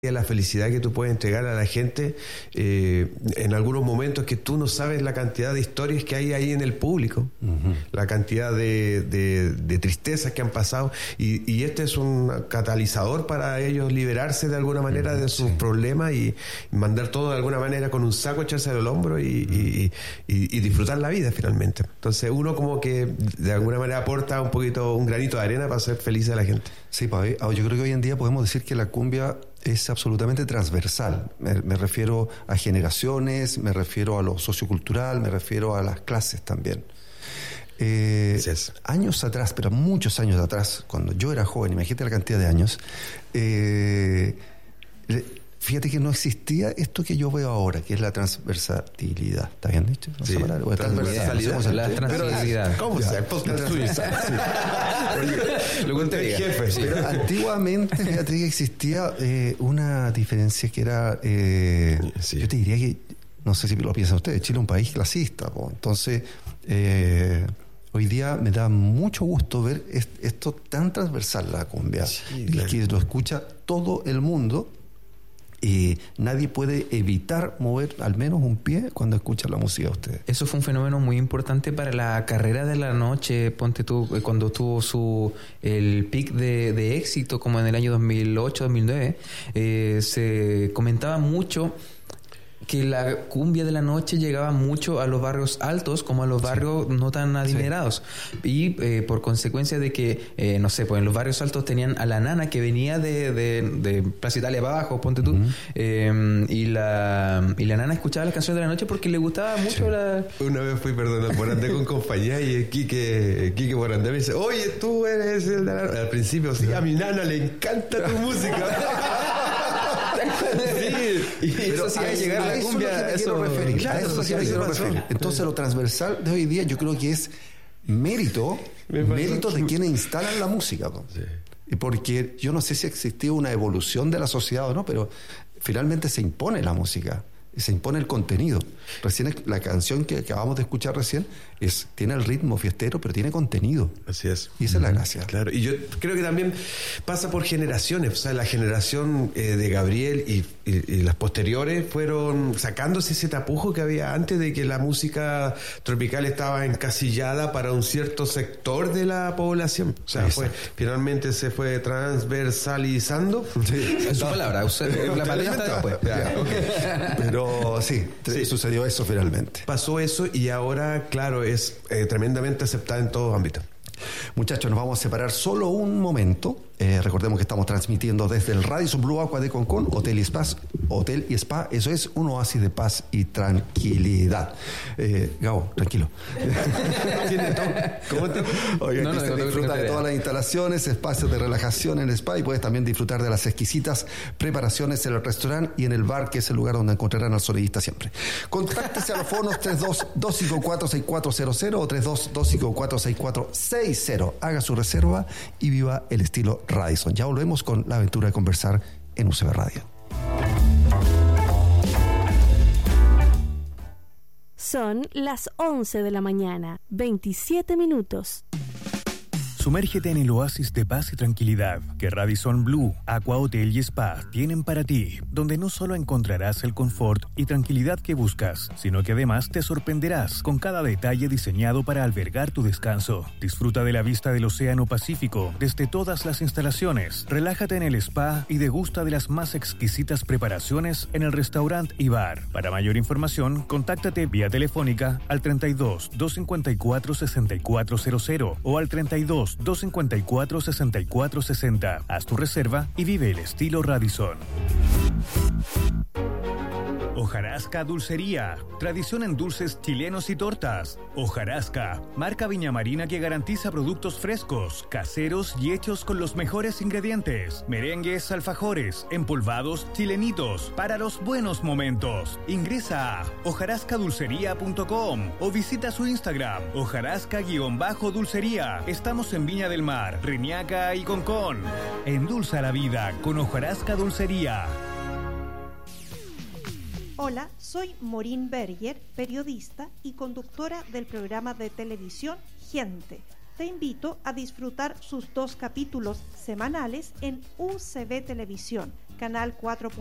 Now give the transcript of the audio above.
la felicidad que tú puedes entregar a la gente en algunos momentos que tú no sabes la cantidad de historias que hay ahí en el público, la cantidad de tristezas que han pasado, y este es un catalizador para ellos liberarse de alguna manera de sus problemas y mandar todo de alguna manera con un saco, echarse al hombro y disfrutar la vida finalmente. Entonces uno como que de alguna manera aporta un granito de arena para hacer feliz a la gente. Sí, Pavi, yo creo que hoy en día podemos decir que la cumbia es absolutamente transversal. Me refiero a generaciones, me refiero a lo sociocultural, me refiero a las clases también. Años atrás, pero muchos años atrás, cuando yo era joven, imagínate la cantidad de años, fíjate que no existía esto que yo veo ahora, que es la transversalidad. ¿Está bien dicho? Sí, transversalidad. La transversalidad. ¿Cómo se Lo conté, jefe. Pero antiguamente, fíjate que existía una diferencia que era, yo te diría que, no sé si lo piensan ustedes, Chile es un país clasista, po. Entonces, hoy día me da mucho gusto ver esto tan transversal, la cumbia, y que lo escucha todo el mundo. Y nadie puede evitar mover al menos un pie cuando escucha la música de ustedes. Eso fue un fenómeno muy importante para la carrera de la noche. Ponte tú, cuando tuvo el pic de éxito, como en el año 2008, 2009, se comentaba mucho que la cumbia de la noche llegaba mucho a los barrios altos como a los barrios no tan adinerados. Y por consecuencia de que, no sé, pues en los barrios altos tenían a la nana que venía de Plaza Italia para abajo, ponte tú, y la nana escuchaba las canciones de la noche porque le gustaba mucho la... Una vez fui, perdón, por andar con compañía y el Quique por andar me dice, oye, tú eres el de la... Al principio, sí, a mi nana le encanta tu música. Sí, y eso sí va a llegar a la cumbia. Eso sí me quiero referir. Entonces lo transversal de hoy día yo creo que es mérito de quienes instalan la música, ¿no? Sí. Porque yo no sé si existió una evolución de la sociedad o no, pero finalmente se impone la música, se impone el contenido. Recién la canción que acabamos de escuchar recién tiene el ritmo fiestero, pero tiene contenido. Así es. Y esa es la gracia. Claro, y yo creo que también pasa por generaciones. O sea, la generación de Gabriel y las posteriores fueron sacándose ese tapujo que había antes de que la música tropical estaba encasillada para un cierto sector de la población. O sea, finalmente se fue transversalizando. Sí. Es su palabra. La palabra está después. Pero sí, sucedió eso finalmente. Pasó eso y ahora, claro, es tremendamente aceptada en todo ámbito. Muchachos, nos vamos a separar solo un momento. Recordemos que estamos transmitiendo desde el Radisson Blu Aqua de Concón, Hotel y Spa. Eso es un oasis de paz y tranquilidad. Gabo, tranquilo. ¿Cómo te... Oye, disfruta de todas las instalaciones, espacios de relajación en el spa, y puedes también disfrutar de las exquisitas preparaciones en el restaurante y en el bar, que es el lugar donde encontrarán al sonidista siempre. Contáctese a los fonos 32-254-6400 o 32-254-6460. Haga su reserva y viva el estilo Radisson. Ya volvemos con la aventura de conversar en UCB Radio. Son las 11 de la mañana, 27 minutos. Sumérgete en el oasis de paz y tranquilidad que Radisson Blu, Aqua Hotel y Spa tienen para ti, donde no solo encontrarás el confort y tranquilidad que buscas, sino que además te sorprenderás con cada detalle diseñado para albergar tu descanso. Disfruta de la vista del Océano Pacífico desde todas las instalaciones, relájate en el spa y degusta de las más exquisitas preparaciones en el restaurante y bar. Para mayor información, contáctate vía telefónica al 32-254-6400 o al 32-254-6460. Haz tu reserva y vive el estilo Radisson. Hojarasca Dulcería, tradición en dulces chilenos y tortas. Hojarasca, marca viñamarina que garantiza productos frescos, caseros y hechos con los mejores ingredientes. Merengues, alfajores, empolvados, chilenitos, para los buenos momentos. Ingresa a hojarascadulcería.com o visita su Instagram, hojarasca_dulcería. Estamos en Viña del Mar, Reñaca y Concón. Endulza la vida con Hojarasca Dulcería. Hola, soy Maureen Berger, periodista y conductora del programa de televisión Gente. Te invito a disfrutar sus 2 capítulos semanales en UCB Televisión, canal 4.